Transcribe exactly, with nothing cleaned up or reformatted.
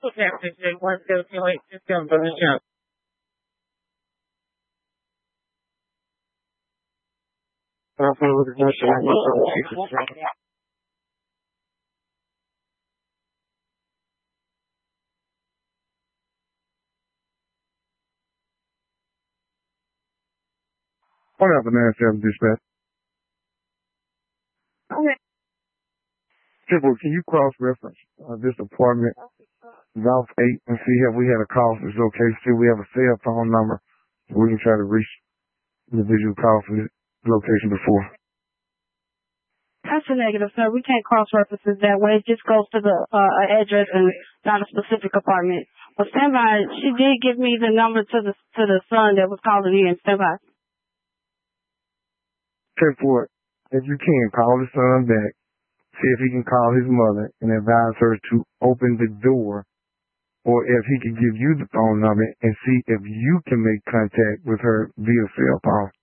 Okay, one zero two eight two seven Birmingham. Okay, with the nation, I need to What happened there, Seven Dispatch? Okay. Triple, can you cross-reference uh, this apartment, South eight, and see if we had a call for this location? See if we have a cell phone number so we can try to reach the individual call for this location before. That's a negative, sir. We can't cross-reference it that way. It just goes to the uh, address and not a specific apartment. But stand by. She did give me the number to the to the son that was calling in. Stand by. Check for it. If you can, call the son back. See if he can call his mother and advise her to open the door, or if he can give you the phone number and see if you can make contact with her via cell phone.